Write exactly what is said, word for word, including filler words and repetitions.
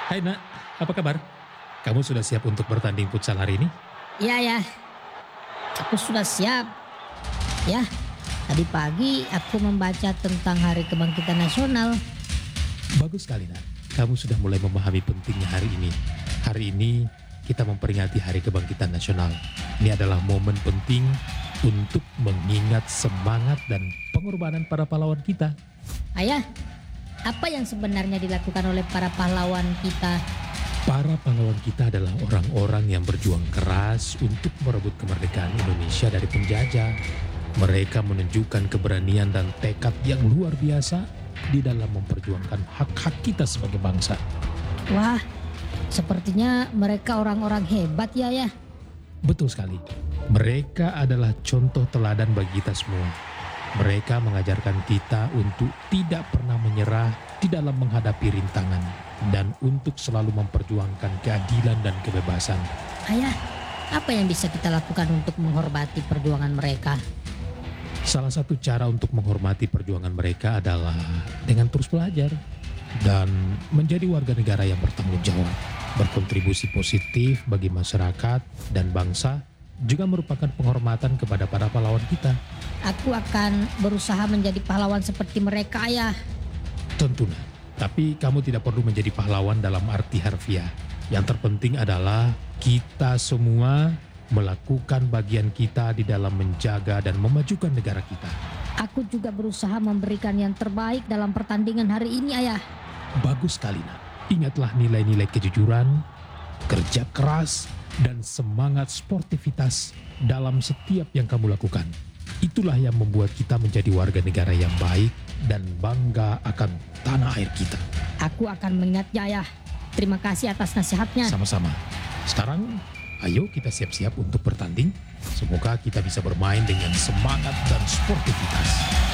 Hai nak, apa kabar? Kamu sudah siap untuk bertanding futsal hari ini? Iya ya, aku sudah siap. Ya, tadi pagi aku membaca tentang Hari Kebangkitan Nasional. Bagus sekali nak, kamu sudah mulai memahami pentingnya hari ini. Hari ini kita memperingati Hari Kebangkitan Nasional. Ini adalah momen penting untuk mengingat semangat dan pengorbanan para pahlawan kita. Ayah, apa yang sebenarnya dilakukan oleh para pahlawan kita? Para pahlawan kita adalah orang-orang yang berjuang keras untuk merebut kemerdekaan Indonesia dari penjajah. Mereka menunjukkan keberanian dan tekad yang luar biasa di dalam memperjuangkan hak-hak kita sebagai bangsa. Wah, sepertinya mereka orang-orang hebat ya ya. Betul sekali. Mereka adalah contoh teladan bagi kita semua. Mereka mengajarkan kita untuk tidak pernah menyerah di dalam menghadapi rintangan dan untuk selalu memperjuangkan keadilan dan kebebasan. Ayah, apa yang bisa kita lakukan untuk menghormati perjuangan mereka? Salah satu cara untuk menghormati perjuangan mereka adalah dengan terus belajar dan menjadi warga negara yang bertanggung jawab. Berkontribusi positif bagi masyarakat dan bangsa juga merupakan penghormatan kepada para pahlawan kita. Aku akan berusaha menjadi pahlawan seperti mereka, ayah. Tentunya, tapi kamu tidak perlu menjadi pahlawan dalam arti harfiah. Yang terpenting adalah kita semua melakukan bagian kita di dalam menjaga dan memajukan negara kita. Aku juga berusaha memberikan yang terbaik dalam pertandingan hari ini, ayah. Bagus sekali nak. Ingatlah nilai-nilai kejujuran, kerja keras, dan semangat sportivitas dalam setiap yang kamu lakukan. Itulah yang membuat kita menjadi warga negara yang baik dan bangga akan tanah air kita. Aku akan mengingatnya, ayah. Terima kasih atas nasihatnya. Sama-sama. Sekarang, ayo kita siap-siap untuk bertanding. Semoga kita bisa bermain dengan semangat dan sportivitas.